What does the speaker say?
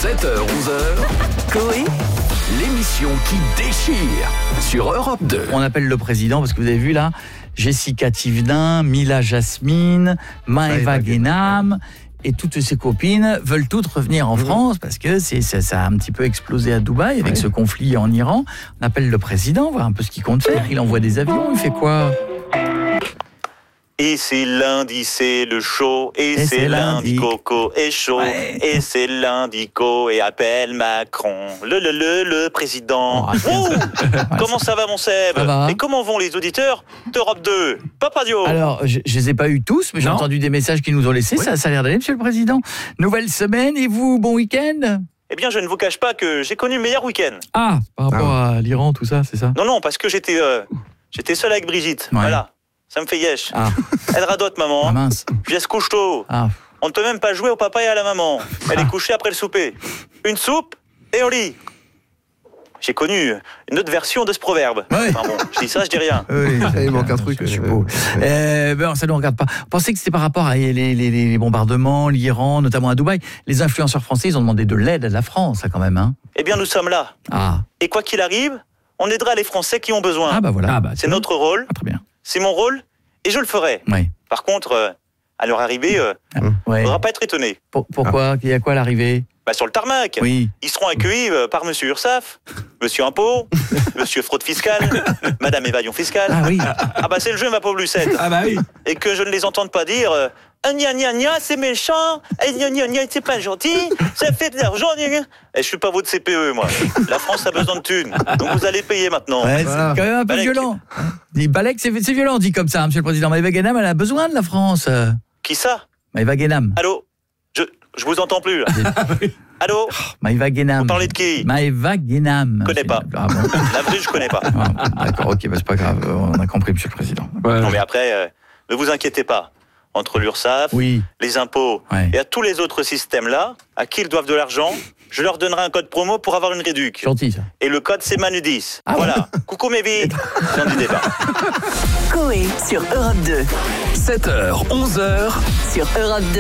7h-11h, Coé, l'émission qui déchire sur Europe 2. On appelle le président parce que vous avez vu là, Jessica Thévenin, Mila Jasmine, Maëva Guénam et toutes ses copines veulent toutes revenir en France parce que ça a un petit peu explosé à Dubaï avec ce conflit en Iran. On appelle le président, voir un peu ce qu'il compte faire. Il envoie des avions, il fait quoi ? Et c'est lundi, c'est le show. Et c'est lundi, Coco est chaud. Ouais. Et c'est lundi, et appelle Macron. Le président. Comment ça va, mon Seb? Ça va. Et comment vont les auditeurs d'Europe 2? Papadio. Alors, je les ai pas eu tous, mais j'ai entendu des messages qu'ils nous ont laissés. Ça a l'air d'aller, monsieur le président. Nouvelle semaine, et vous, bon week-end ? Eh bien, je ne vous cache pas que j'ai connu le meilleur week-end. Ah, par rapport à l'Iran, tout ça, c'est ça ? Non, parce que j'étais seul avec Brigitte. Ouais. Voilà. Ça me fait yesh. Ah, Elle radote, maman. ah mince. Puis elle se couche tôt. Ah, On ne peut même pas jouer au papa et à la maman. Elle est couchée après le souper. Une soupe et au lit. J'ai connu une autre version de ce proverbe. Ouais. Enfin bon, je dis ça, je dis rien. Oui, il manque un truc. Je suppose. Ben, ça ne nous regarde pas. Vous pensez que c'était par rapport à les bombardements, l'Iran, notamment à Dubaï. Les influenceurs français, ils ont demandé de l'aide à la France, là, quand même. Hein. Eh bien, nous sommes là. Ah. Et quoi qu'il arrive, on aidera les Français qui ont besoin. Ah, bah voilà. C'est notre rôle, Ah, très bien. c'est mon rôle, et je le ferai. Oui. Par contre, à leur arrivée, il Ouais. ne faudra pas être étonné. Pourquoi ? Il y a quoi à l'arrivée ? Sur le tarmac, Oui. ils seront accueillis par Monsieur Ursaf, Monsieur Impôt, Monsieur Fraude Fiscale, Madame Évasion Fiscale. Ah oui. C'est le jeu, ma pauvre Lucette. Ah bah oui. Et que je ne les entende pas dire gna gna gna, c'est méchant, gna gna gna, c'est pas gentil, ça fait de l'argent, gna gna. Et je suis pas votre CPE, moi. La France a besoin de thunes, donc vous allez payer maintenant. Ouais, Voilà. c'est quand même un peu Balek. violent. Dit Balek, c'est violent, dit comme ça, monsieur le président. Maëva Guénam, elle a besoin de la France. Qui ça? Maëva Guénam. Allô? Je vous entends plus, là. Allô? Maëva Guénam. Vous parlez de qui? Maëva Guénam. Je connais pas. Ah bon. La vraie, je connais pas. Ah, d'accord, ok, c'est pas grave. On a compris, monsieur le président. Non, mais après, ne vous inquiétez pas. Entre l'URSSAF, Oui. les impôts et à tous les autres systèmes-là, à qui ils doivent de l'argent, je leur donnerai un code promo pour avoir une réduc. Gentil, ça. Et le code, c'est Manu10. Ah voilà. Coucou mes vies. Fin du débat. Coé sur Europe 2. 7h-11h, Sur Europe 2.